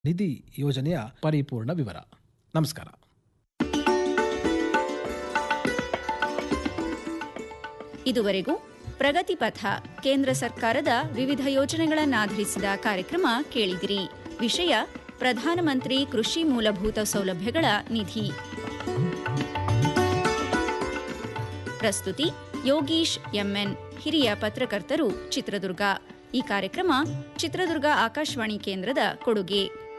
ನಿಧಿ ಯೋಜನೆಯ ಪರಿಪೂರ್ಣ ವಿವರ. ನಮಸ್ಕಾರ. ಇದುವರೆಗೂ ಪ್ರಗತಿಪಥ ಕೇಂದ್ರ ಸರ್ಕಾರದ ವಿವಿಧ ಯೋಜನೆಗಳನ್ನಾಧರಿಸಿದ ಕಾರ್ಯಕ್ರಮ ಕೇಳಿದಿರಿ. ವಿಷಯ ಪ್ರಧಾನಮಂತ್ರಿ ಕೃಷಿ ಮೂಲಭೂತ ಸೌಲಭ್ಯಗಳ ನಿಧಿ. ಪ್ರಸ್ತುತಿ ಯೋಗೀಶ್ ಎಂಎನ್, ಹಿರಿಯ ಪತ್ರಕರ್ತರು, ಚಿತ್ರದುರ್ಗ. ಈ ಕಾರ್ಯಕ್ರಮ ಚಿತ್ರದುರ್ಗ ಆಕಾಶವಾಣಿ ಕೇಂದ್ರದ ಕೊಡುಗೆ.